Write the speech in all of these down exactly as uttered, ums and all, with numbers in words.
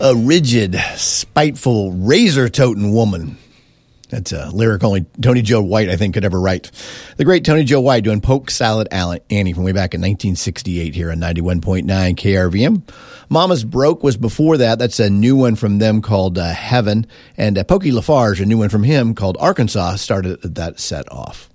A rigid, spiteful, razor-toting woman. That's a lyric only Tony Joe White, I think, could ever write. The great Tony Joe White doing Polk Salad Annie from way back in nineteen sixty-eight here on ninety-one point nine K R V M. Mama's Broke was before that. That's a new one from them called uh, Heaven. And uh, Pokey Lafarge, a new one from him called Arkansas, started that set off.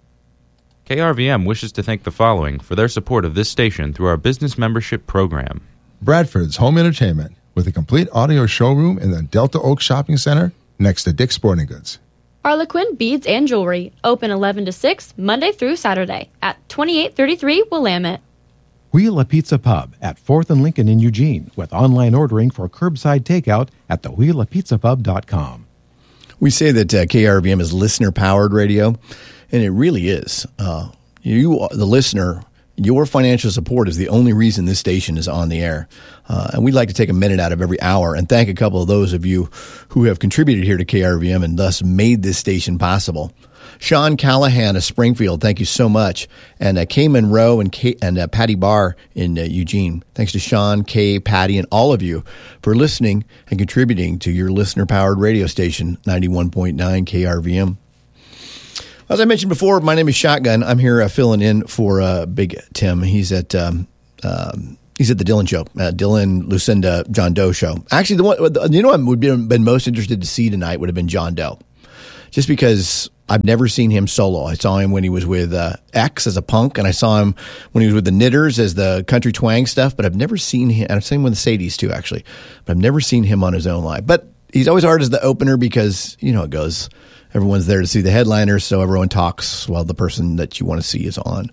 K R V M wishes to thank the following for their support of this station through our business membership program. Bradford's Home Entertainment, with a complete audio showroom in the Delta Oak Shopping Center next to Dick's Sporting Goods. Harlequin Beads and Jewelry, open eleven to six, Monday through Saturday, at twenty-eight thirty-three Willamette. Wheel a Pizza Pub at fourth and Lincoln in Eugene, with online ordering for curbside takeout at the wheel a pizza pub dot com. We say that uh, K R V M is listener-powered radio, and it really is. Uh, you, the listener, your financial support is the only reason this station is on the air. Uh, and we'd like to take a minute out of every hour and thank a couple of those of you who have contributed here to K R V M and thus made this station possible. Sean Callahan of Springfield, thank you so much. And uh, Kay Monroe and, Kay, and uh, Patty Barr in uh, Eugene. Thanks to Sean, Kay, Patty, and all of you for listening and contributing to your listener-powered radio station, ninety-one point nine K R V M. As I mentioned before, my name is Shotgun. I'm here uh, filling in for uh, Big Tim. He's at um, um, he's at the Dylan Show, uh, Dylan, Lucinda, John Doe Show. Actually, the one you know, I would have been most interested to see tonight would have been John Doe, just because I've never seen him solo. I saw him when he was with uh, X as a punk, and I saw him when he was with the Knitters as the country twang stuff. But I've never seen him. And I've seen him with the Sadies too, actually. But I've never seen him on his own live. But he's always hard as the opener because you know it goes. Everyone's there to see the headliners, so everyone talks while the person that you want to see is on.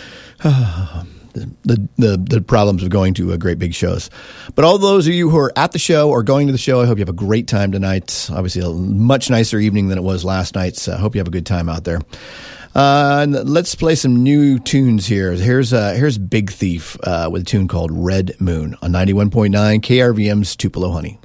the, the, the the problems of going to a great big shows. But all those of you who are at the show or going to the show, I hope you have a great time tonight. Obviously, a much nicer evening than it was last night, so I hope you have a good time out there. Uh, and let's play some new tunes here. Here's uh, here's Big Thief uh, with a tune called Red Moon on ninety-one point nine K R V M's Tupelo Honey.